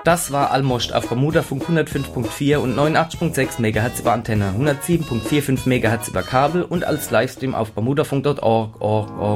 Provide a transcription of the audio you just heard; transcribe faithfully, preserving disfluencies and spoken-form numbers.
Das war Almost auf Bermudafunk hundertfünf Komma vier und neunundachtzig Komma sechs Megahertz über Antenne, hundertsieben Komma fünfundvierzig Megahertz über Kabel und als Livestream auf bermudafunk punkt org.